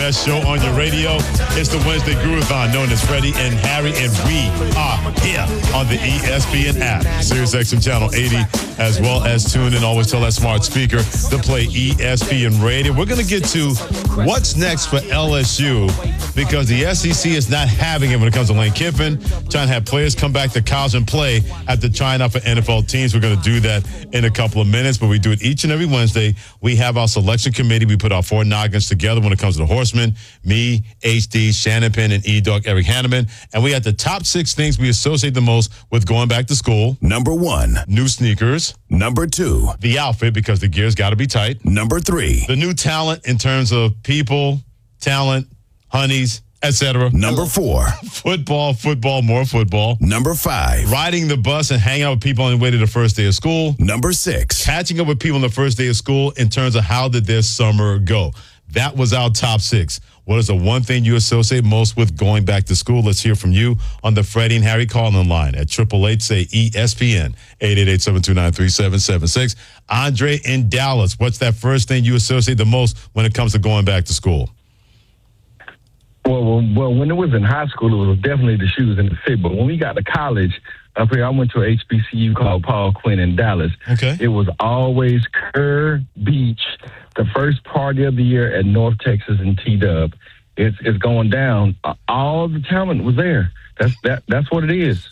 Best show on your radio. It's the Wednesday Groovathon, known as Freddie and Harry, and we are here on the ESPN app, SiriusXM Channel 80, as well as tune in. Always tell that smart speaker to play ESPN Radio. We're going to get to what's next for LSU because the SEC is not having it when it comes to Lane Kiffin, trying to have players come back to college and play after trying out for NFL teams. We're going to do that in a couple of minutes, but we do it each and every Wednesday. We have our selection committee. We put our four noggins together when it comes to the Horsemen, me, HD, Shannon Penn, and E-Dog Eric Hanneman. And we had the top 6 things we associate the most with going back to school. Number 1, new sneakers. Number 2, the outfit, because the gear's got to be tight. Number 3, the new talent in terms of people, talent, honeys, etc. Number 4, football, more football. Number 5, riding the bus and hanging out with people on the way to the first day of school. Number 6, catching up with people on the first day of school in terms of how did their summer go. That was our top 6. What is the one thing you associate most with going back to school? Let's hear from you on the Freddie and Harry call-in line at 888-SAY-ESPN, 888-729-3776. Andre in Dallas, what's that first thing you associate the most when it comes to going back to school? Well, when it was in high school, it was definitely the shoes and the fit. But when we got to college, up here, I went to a HBCU called Paul Quinn in Dallas. Okay. It was always Kerr Beach, the first party of the year at North Texas and T-Dub. It's going down. All the talent was there. That's what it is.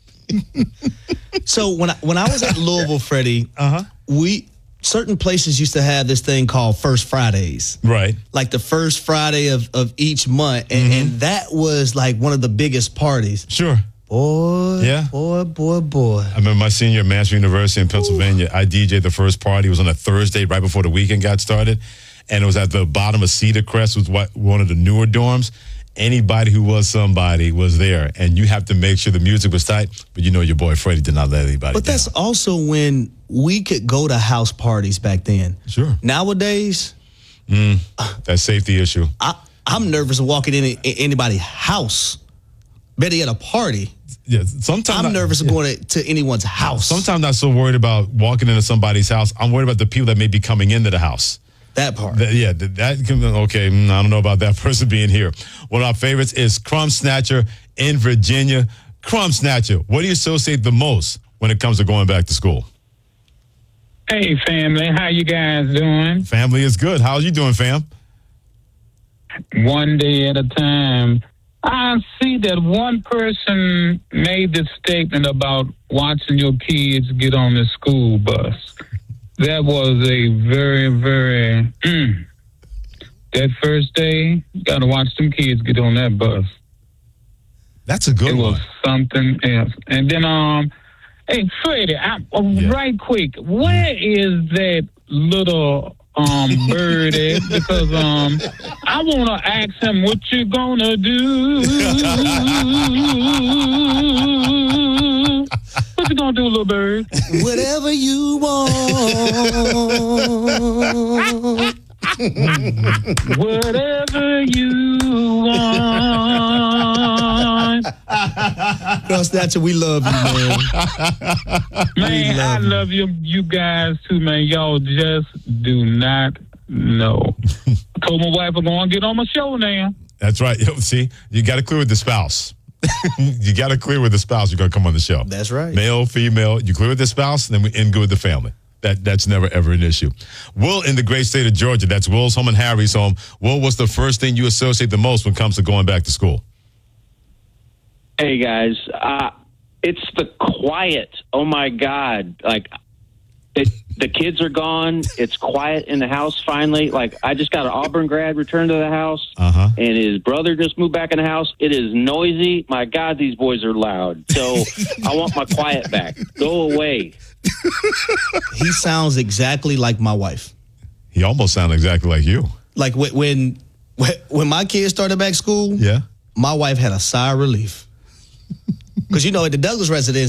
So when I was at Louisville, Freddie, certain places used to have this thing called First Fridays. Right. Like the first Friday of each month. And that was like one of the biggest parties. Sure. Boy. I remember my senior at Massey University in Pennsylvania. I DJ'd the first party. It was on a Thursday right before the weekend got started. And it was at the bottom of Cedar Crest, was one of the newer dorms. Anybody who was somebody was there. And you have to make sure the music was tight. But you know your boy Freddie did not let anybody But down. that's also when we could go to house parties back then. Sure. Nowadays. That safety issue. I'm nervous of walking in anybody's house. Better at a party. Yeah, sometimes I'm nervous of going to anyone's house. Sometimes not so worried about walking into somebody's house. I'm worried about the people that may be coming into the house. That part. Okay, I don't know about that person being here. One of our favorites is Crumb Snatcher in Virginia. Crumb Snatcher, what do you associate the most when it comes to going back to school? Hey, family. How you guys doing? Family is good. How are you doing, fam? One day at a time. I see that one person made this statement about watching your kids get on the school bus. That was a very, very, that first day, you got to watch them kids get on that bus. That's a good one. It was something else. And then, hey, Freddie, right quick, where is that little bird at? Because I want to ask him what you gonna do. What you gonna do, little bird? Whatever you want. Whatever you want. Girl Snatcher, we love you, man. Man, I love you guys too, man. Y'all just do not know. I told my wife I'm going to get on my show now. That's right. See, you got to clear with the spouse. You got to clear with the spouse. You're going to come on the show. That's right. Male, female. You clear with the spouse, and then we end good with the family. That's never, ever an issue. Will in the great state of Georgia. That's Will's home and Harry's home. Will, what's the first thing you associate the most when it comes to going back to school? Hey, guys. It's the quiet. Oh, my God. Like, the kids are gone. It's quiet in the house finally. Like, I just got an Auburn grad return to the house, and his brother just moved back in the house. It is noisy. My God, these boys are loud. So I want my quiet back. Go away. He sounds exactly like my wife. He almost sounds exactly like you. Like when my kids started back school, yeah, my wife had a sigh of relief. Because, at the Douglas residence,